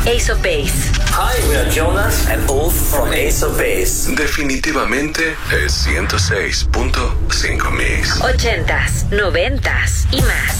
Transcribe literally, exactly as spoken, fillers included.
Ace of Base. Hi, we are Jonas and Ulf from Ace of Base. Definitivamente es ciento seis punto cinco Mix. Ochentas, noventas y más.